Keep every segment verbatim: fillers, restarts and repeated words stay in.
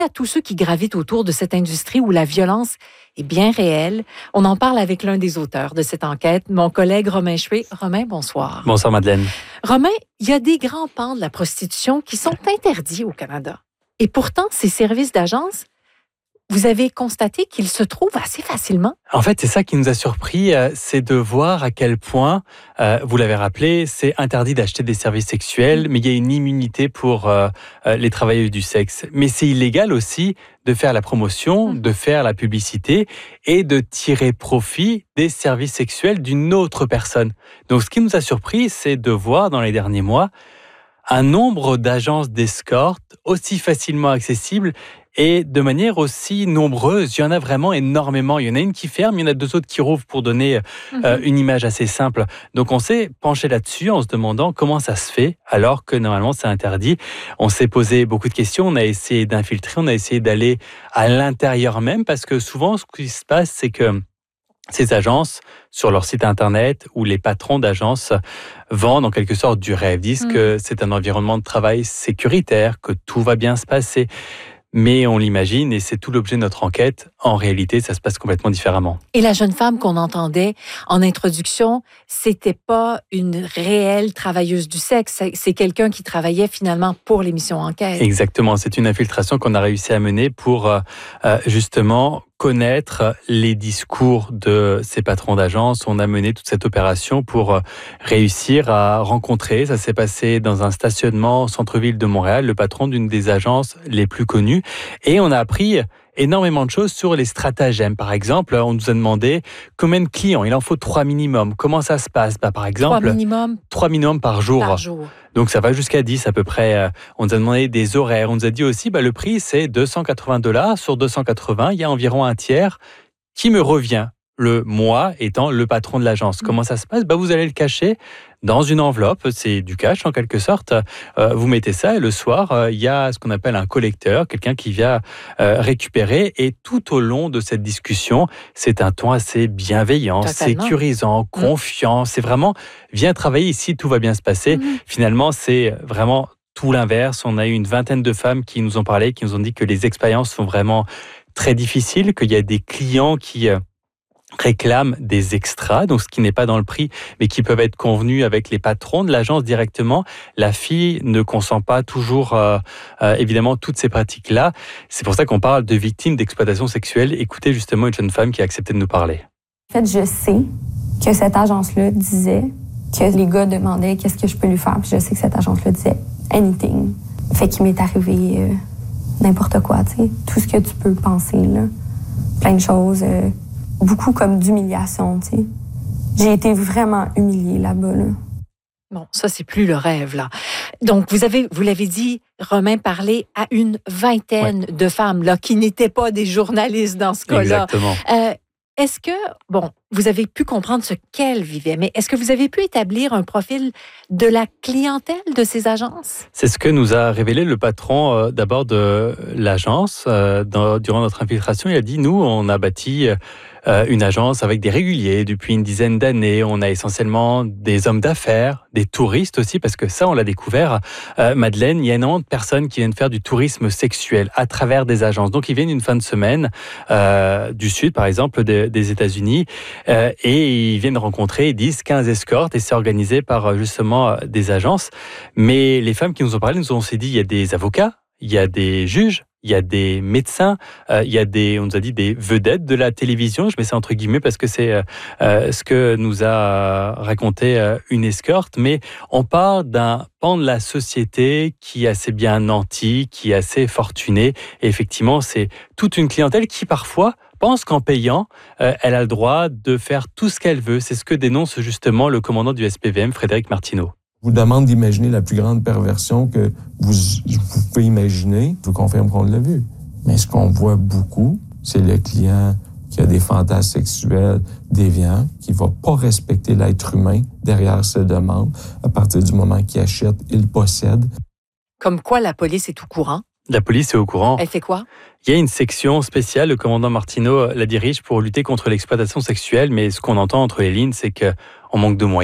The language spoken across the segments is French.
à tous ceux qui gravitent autour de cette industrie où la violence est bien réelle. On en parle avec l'un des auteurs de cette enquête, mon collègue Romain Chouet. Romain, bonsoir. Bonsoir, Madeleine. Romain, il y a des grands pans de la prostitution qui sont interdits au Canada. Et pourtant, ces services d'agence, vous avez constaté qu'ils se trouvent assez facilement. En fait, c'est ça qui nous a surpris, euh, c'est de voir à quel point, euh, vous l'avez rappelé, c'est interdit d'acheter des services sexuels, mais il y a une immunité pour euh, euh, les travailleuses du sexe. Mais c'est illégal aussi de faire la promotion, de faire la publicité et de tirer profit des services sexuels d'une autre personne. Donc, ce qui nous a surpris, c'est de voir dans les derniers mois un nombre d'agences d'escorte aussi facilement accessibles et de manière aussi nombreuse. Il y en a vraiment énormément. Il y en a une qui ferme, il y en a deux autres qui rouvrent pour donner euh, une image assez simple. Donc on s'est penché là-dessus en se demandant comment ça se fait alors que normalement c'est interdit. On s'est posé beaucoup de questions, on a essayé d'infiltrer, on a essayé d'aller à l'intérieur même parce que souvent ce qui se passe c'est que ces agences, sur leur site internet, où les patrons d'agences vendent en quelque sorte du rêve, disent mmh. que c'est un environnement de travail sécuritaire, que tout va bien se passer. Mais on l'imagine, et c'est tout l'objet de notre enquête, en réalité, ça se passe complètement différemment. Et la jeune femme qu'on entendait en introduction, c'était pas une réelle travailleuse du sexe, c'est quelqu'un qui travaillait finalement pour l'émission Enquête. Exactement, c'est une infiltration qu'on a réussi à mener pour euh, justement connaître les discours de ces patrons d'agence. On a mené toute cette opération pour réussir à rencontrer, ça s'est passé dans un stationnement au centre-ville de Montréal, le patron d'une des agences les plus connues. Et on a appris énormément de choses sur les stratagèmes. Par exemple, on nous a demandé combien de clients, il en faut trois minimum. Comment ça se passe ? Bah, par exemple, trois minimum. Trois minimum par jour. Par jour. Donc ça va jusqu'à dix à peu près. On nous a demandé des horaires. On nous a dit aussi, bah, le prix c'est deux cent quatre-vingts dollars. Sur deux cent quatre-vingts, il y a environ un tiers qui me revient. Le moi étant le patron de l'agence. Comment ça se passe ? Bah, vous allez le cacher dans une enveloppe, c'est du cash en quelque sorte. Euh, vous mettez ça et le soir, euh, il y a ce qu'on appelle un collecteur, quelqu'un qui vient euh, récupérer. Et tout au long de cette discussion, c'est un ton assez bienveillant, Totalement. sécurisant, confiant. Mmh. C'est vraiment, viens travailler ici, tout va bien se passer. Mmh. Finalement, c'est vraiment tout l'inverse. On a eu une vingtaine de femmes qui nous ont parlé, qui nous ont dit que les expériences sont vraiment très difficiles, qu'il y a des clients qui Euh, réclament des extras, donc ce qui n'est pas dans le prix, mais qui peuvent être convenus avec les patrons de l'agence directement. La fille ne consent pas toujours, euh, euh, évidemment, toutes ces pratiques-là. C'est pour ça qu'on parle de victimes d'exploitation sexuelle. Écoutez justement une jeune femme qui a accepté de nous parler. En fait, je sais que cette agence-là disait que les gars demandaient qu'est-ce que je peux lui faire, puis je sais que cette agence-là disait anything. Fait qu'il m'est arrivé euh, n'importe quoi, tu sais, tout ce que tu peux penser, là. Plein de choses... Euh, Beaucoup comme d'humiliation, tu sais. J'ai été vraiment humiliée là-bas, là. Bon, ça, c'est plus le rêve, là. Donc, vous avez, vous l'avez dit, Romain, parlé à une vingtaine ouais. de femmes, là, qui n'étaient pas des journalistes dans ce cas-là. Exactement. Euh, est-ce que, bon, vous avez pu comprendre ce qu'elles vivaient, mais est-ce que vous avez pu établir un profil de la clientèle de ces agences? C'est ce que nous a révélé le patron euh, d'abord de l'agence. Euh, dans, durant notre infiltration, il a dit, nous, on a bâti euh, une agence avec des réguliers depuis une dizaine d'années. On a essentiellement des hommes d'affaires, des touristes aussi, parce que ça, on l'a découvert. Euh, Madeleine, il y a énormément de personnes qui viennent faire du tourisme sexuel à travers des agences. Donc, ils viennent une fin de semaine euh, du Sud, par exemple, de, des États-Unis, euh, et ils viennent rencontrer dix, quinze escortes, et c'est organisé par justement des agences. Mais les femmes qui nous ont parlé nous ont aussi dit, il y a des avocats, il y a des juges, il y a des médecins, euh, il y a des, on nous a dit des vedettes de la télévision, je mets ça entre guillemets parce que c'est euh, ce que nous a raconté euh, une escorte, mais on parle d'un pan de la société qui est assez bien nanti, qui est assez fortuné, et effectivement c'est toute une clientèle qui parfois pense qu'en payant, euh, elle a le droit de faire tout ce qu'elle veut. C'est ce que dénonce justement le commandant du S P V M, Frédéric Martineau. Je vous demande d'imaginer la plus grande perversion que vous, vous pouvez imaginer. Je vous confirme qu'on l'a vu. Mais ce qu'on voit beaucoup, c'est le client qui a des fantasmes sexuels déviants, qui va pas respecter l'être humain derrière ses demandes. À partir du moment qu'il achète, il possède. Comme quoi la police est au courant? La police est au courant. Elle fait quoi? Il y a une section spéciale, le commandant Martineau la dirige pour lutter contre l'exploitation sexuelle, mais ce qu'on entend entre les lignes, c'est qu'on manque de moyens,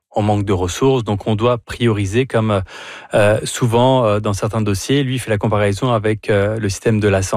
on manque de ressources, donc on doit prioriser comme euh, souvent euh, dans certains dossiers. Lui, il fait la comparaison avec euh, le système de la santé.